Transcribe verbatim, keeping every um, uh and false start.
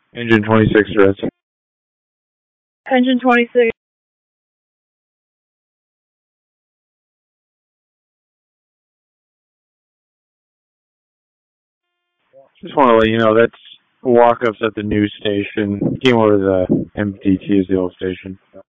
Engine twenty-six, Red. Engine twenty-six. Just want to let you know that's walk-ups at the news station. Came over to the M D T as the old station.